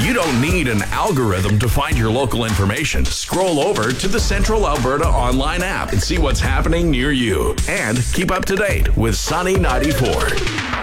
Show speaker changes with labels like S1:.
S1: You don't need an algorithm to find your local information. Scroll over to the Central Alberta online app and see what's happening near you. And keep up to date with Sunny 94.